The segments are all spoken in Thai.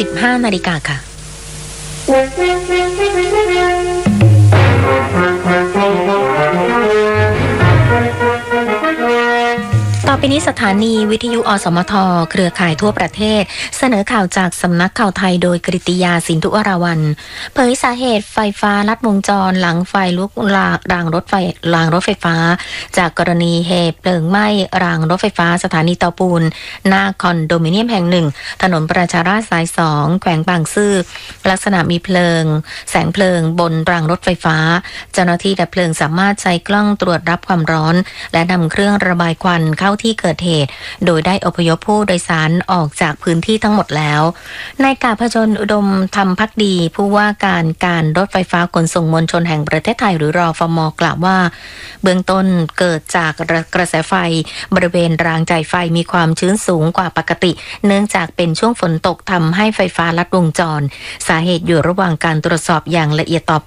15 นาฬิกาค่ะต่อไปนี้สถานีวิทยุอสมทเครือข่ายทั่วประเทศเสนอข่าวจากสำนักข่าวไทยโดยกฤติยาสินธุวราวัลย์เผยสาเหตุไฟฟ้าลัดวงจรหลังไฟลุกรางรถไฟฟ้าจากกรณีเหตุเพลิงไหม้รางรถไฟฟ้าสถานีเตาปูนหน้าคอนโดมิเนียมแห่งหนึ่งถนนประชาราษฎร์สาย2แขวงบางซื่อลักษณะมีแสงเพลิงบนรางรถไฟฟ้าเจ้าหน้าที่ดับเพลิงสามารถใช้กล้องตรวจรับความร้อนและนำเครื่องระบายควันเข้าที่เกิดเหตุโดยได้อพยพผู้โดยสารออกจากพื้นที่ทั้งหมดแล้วนายกาพจน์อุดมธรรมภักดีผู้ว่าการรถไฟฟ้าขนส่งมวลชนแห่งประเทศไทยหรือรฟม.กล่าวว่าเบื้องต้นเกิดจากกระแสไฟบริเวณรางจ่ายไฟมีความชื้นสูงกว่าปกติเนื่องจากเป็นช่วงฝนตกทำให้ไฟฟ้าลัดวงจรสาเหตุอยู่ระหว่างการตรวจสอบอย่างละเอียดต่อไป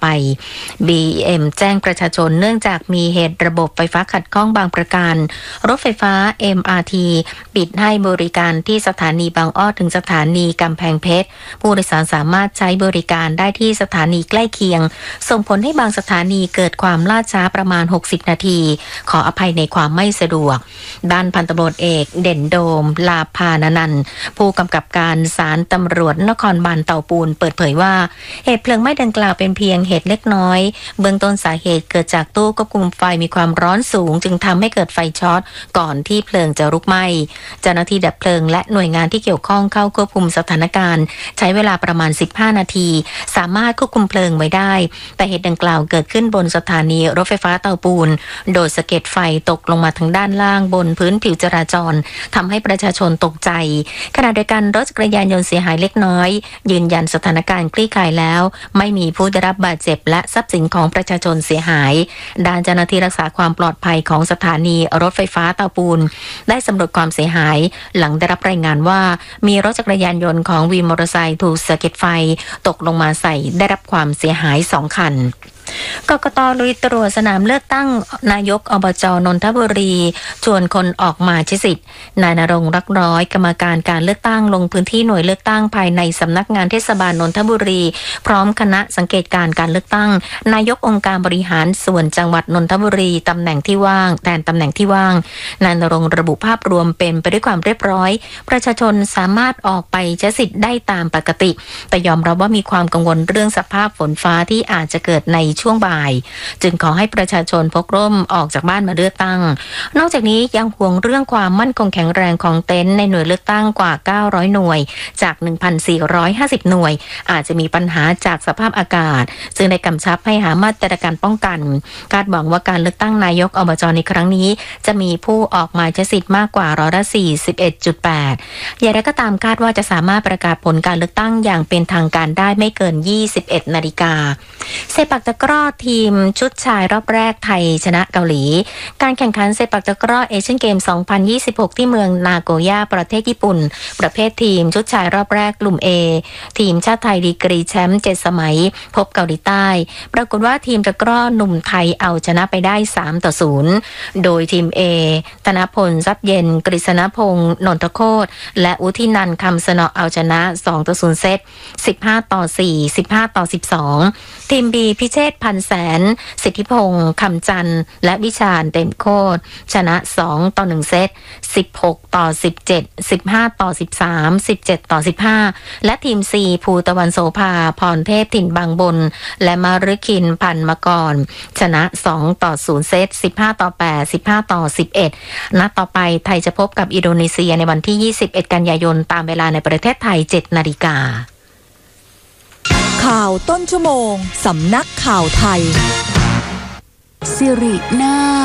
BM แจ้งประชาชนเนื่องจากมีเหตุระบบไฟฟ้าขัดข้องบางประการรถไฟฟ้า MRT ปิดให้บริการที่สถานีบางอ้อถึงสถานีกำแพงเพชรผู้โดยสารสามารถใช้บริการได้ที่สถานีใกล้เคียงส่งผลให้บางสถานีเกิดความล่าช้าประมาณ60นาทีขออภัยในความไม่สะดวกด้านพันตำรวจเอกเด่นโดมลาภานนันท์ผู้กำกับการศาลตำรวจนครบาลเตาปูนเปิดเผยว่าเหตุเพลิงไหม้ดังกล่าวเป็นเพียงเหตุเล็กน้อยเบื้องต้นสาเหตุเกิดจากตู้ควบคุมไฟมีความร้อนสูงจึงทำให้เกิดไฟช็อตก่อนที่เพลิงจะลุกไหม้เจ้าหน้าที่ดับเพลิงและหน่วยงานที่เกี่ยวข้องเข้าควบคุมสถานการณ์ใช้เวลาประมาณ15นาทีสามารถควบคุมเพลิงไว้ได้แต่เหตุดังกล่าวเกิดขึ้นบนสถานีรถไฟฟ้าเตาปูนโดยสะเก็ดไฟตกลงมาทางด้านล่างบนพื้นผิวจราจรทำให้ประชาชนตกใจขณะเดียวกันรถจักรยานยนต์เสียหายเล็กน้อยยืนยันสถานการณ์คลี่คลายแล้วไม่มีผู้ได้รับบาดเจ็บและทรัพย์สินของประชาชนเสียหายด้านเจ้าหน้าที่รักษาความปลอดภัยของสถานีรถไฟฟ้าเตาปูนได้สำรวจความเสียหายหลังได้รับรายงานว่ามีรถจักรยานยนต์ของวินมอเตอร์ไซค์ถูกสะเก็ดไฟตกลงมาใส่ได้รับความเสียหาย2คันกกต.ลุยตรวจสนามเลือกตั้งนายกอบจ.นนทบุรีชวนคนออกมาใช้สิทธิ์นายณรงค์รักร้อยกรรมการการเลือกตั้งลงพื้นที่หน่วยเลือกตั้งภายในสำนักงานเทศบาลนนทบุรีพร้อมคณะสังเกตการเลือกตั้งนายกองค์การบริหารส่วนจังหวัดนนทบุรีตำแหน่งที่ว่างแทนตำแหน่งที่ว่างนายณรงค์ระบุภาพรวมเป็นไปด้วยความเรียบร้อยประชาชนสามารถออกไปใช้สิทธิ์ได้ตามปกติแต่ยอมรับว่ามีความกังวลเรื่องสภาพฝนฟ้าที่อาจจะเกิดในช่วงบ่ายจึงขอให้ประชาชนพกร่มออกจากบ้านมาเลือกตั้งนอกจากนี้ยังห่วงเรื่องความมั่นคงแข็งแรงของเต็นท์ในหน่วยเลือกตั้งกว่า900หน่วยจาก 1,450 หน่วยอาจจะมีปัญหาจากสภาพอากาศจึงได้กำชับให้หามาตรการป้องกันคาดหวังว่าการเลือกตั้งนายกอบจ.ในครั้งนี้จะมีผู้ออกมาใช้สิทธิ์มากกว่า41.8%อย่างไรก็ตามคาดว่าจะสามารถประกาศผลการเลือกตั้งอย่างเป็นทางการได้ไม่เกิน 21 นาฬิกาเซปักตะกร้อทีมชุดชายรอบแรกไทยชนะเกาหลีการแข่งขันเซปักตะกร้อเอเชียนเกม 2026 ที่เมืองนาโกย่าประเทศญี่ปุ่นประเภททีมชุดชายรอบแรกกลุ่ม A ทีมชาติไทยดีกรีแชมป์7สมัยพบเกาหลีใต้ปรากฏว่าทีมตะกร้อหนุ่มไทยเอาชนะไปได้3-0โดยทีม A ธนพลทรัพย์เย็นกฤษณพงษ์นนทโคตรและอุทินันท์คำสนอเอาชนะ2-0เซต15-4 15-12ทีม B พิเชษฐ์พันแสนสิทธิพงษ์คำจันทร์และวิชาญเต็มโคตรชนะ2-1เซต16-17 15-13 17-15และทีม C ภูตะวันโสภาพรเทพถิ่นบางบนและมารุคินพันมกรชนะ2-0เซต15-8 15-11นัดต่อไปไทยจะพบกับอินโดนีเซียในวันที่21กันยายนตามเวลาในประเทศไทย 7 นาฬิกาข่าวต้นชั่วโมงสำนักข่าวไทยสิรินา